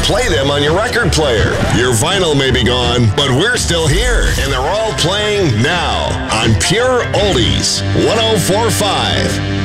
play them on your record player. Your vinyl may be gone, but we're still here, and they're all playing now on Pure Oldies 104.5.